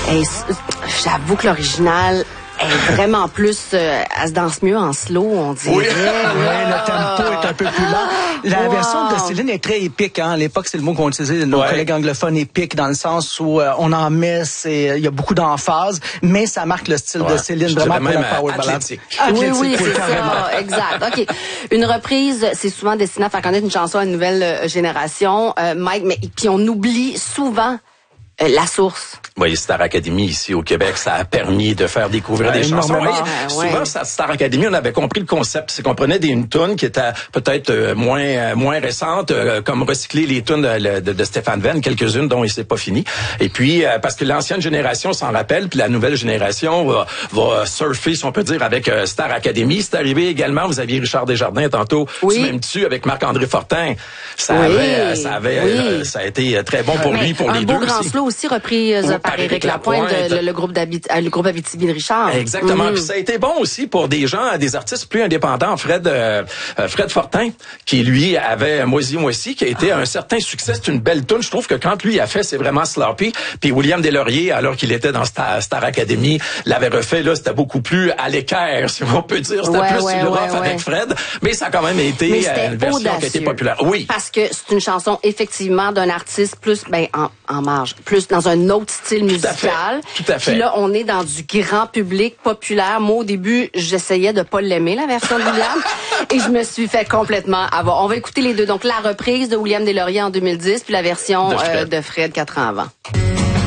Hey, j'avoue que l'original est vraiment plus... elle se danse mieux en slow, on dirait. Oui, le tempo est un peu plus lent. La version de Céline est très épique. Hein. À l'époque, c'est le mot qu'on utilisait, nos collègues anglophones, épique, dans le sens où on en met, il y a beaucoup d'emphase, mais ça marque le style de Céline, vraiment pour la power ballad. Oui, c'est ça, exact. OK. Une reprise, c'est souvent destiné à faire connaître une chanson à une nouvelle génération. Mike, mais puis on oublie souvent la source. Oui, Star Academy ici au Québec, ça a permis de faire découvrir des chansons. Souvent, Star Academy, on avait compris le concept, c'est qu'on prenait une tune qui était peut-être moins récente, comme recycler les tunes de Stéphane Venn, quelques-unes dont il s'est pas fini. Et puis parce que l'ancienne génération s'en rappelle, puis la nouvelle génération va surfer, si on peut dire, avec Star Academy. C'est arrivé également. Vous aviez Richard Desjardins tantôt, tu m'aimes dessus avec Marc-André Fortin. Ça a été très bon pour lui, pour les deux. Un beau grand slow aussi reprise par Éric Lapointe, le groupe Abitibi de Richard. Exactement. Puis ça a été bon aussi pour des artistes plus indépendants. Fred Fortin, qui lui avait Moisy, qui a été un certain succès. C'est une belle tune. Je trouve que quand lui a fait, c'est vraiment sloppy. Puis William Deslauriers, alors qu'il était dans Star Academy, l'avait refait. Là, c'était beaucoup plus à l'équerre, si on peut dire. C'était plus sur le rough avec Fred. Mais ça a quand même été une version qui a été populaire. Oui. Parce que c'est une chanson, effectivement, d'un artiste plus, en marge, plus dans un autre style musical. Tout à fait. Puis là, on est dans du grand public populaire. Moi, au début, j'essayais de pas l'aimer, la version de William. Et je me suis fait complètement avoir. On va écouter les deux. Donc, la reprise de William Deslauriers en 2010, puis la version de Fred 4 ans avant.